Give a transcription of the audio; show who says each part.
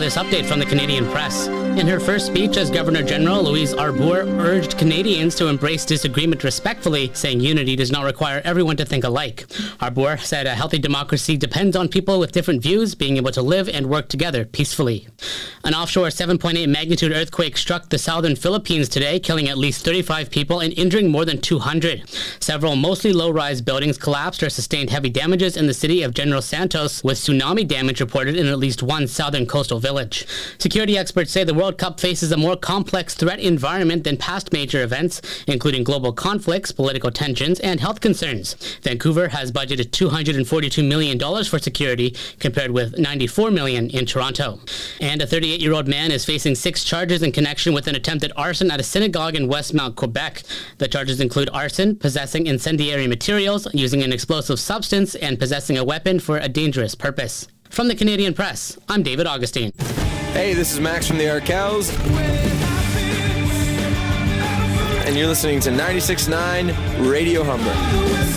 Speaker 1: this update from the Canadian Press. In her first speech as Governor-General, Louise Arbour urged Canadians to embrace disagreement respectfully, saying unity does not require everyone to think alike. Arbour said a healthy democracy depends on people with different views being able to live and work together peacefully. An offshore 7.8 magnitude earthquake struck the southern Philippines today, killing at least 35 people and injuring more than 200. Several mostly low-rise buildings collapsed or sustained heavy damages in the city of General Santos, with tsunami damage reported in at least one southern coastal village. Security experts say the World Cup faces a more complex threat environment than past major events, including global conflicts, political tensions, and health concerns. Vancouver has budgeted $242 million for security, compared with $94 million in Toronto. And a 38-year-old man is facing 6 charges in connection with an attempted arson at a synagogue in Westmount, Quebec. The charges include arson, possessing incendiary materials, using an explosive substance, and possessing a weapon for a dangerous purpose. From the Canadian Press, I'm David Augustine.
Speaker 2: Hey, this is Max from the Arkells, and you're listening to 96.9 Radio Humber.